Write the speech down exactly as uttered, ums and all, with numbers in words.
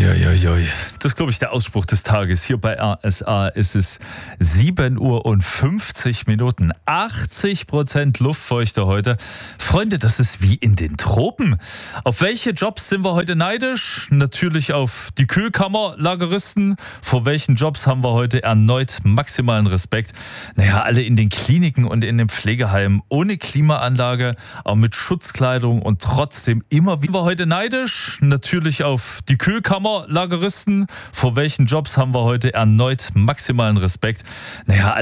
Uiuiui. Das ist, glaube ich, der Ausspruch des Tages. Hier bei R S A ist es sieben Uhr und fünfzig Minuten. achtzig Prozent Luftfeuchte heute. Freunde, das ist wie in den Tropen. Auf welche Jobs sind wir heute neidisch? Natürlich auf die Kühlkammerlageristen. Vor welchen Jobs haben wir heute erneut maximalen Respekt? Naja, alle in den Kliniken und in den Pflegeheimen ohne Klimaanlage, auch mit Schutzkleidung und trotzdem immer wieder heute neidisch. Natürlich auf die Kühlkammerlageristen. Vor welchen Jobs haben wir heute erneut maximalen Respekt? Naja,